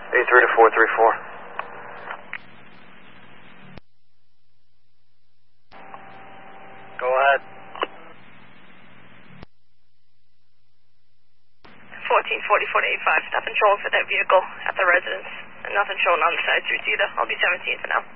83 to 434. Go ahead. 1444 to 85, stop and show for that vehicle at the residence. And nothing showing on the side streets either. I'll be 17 for now.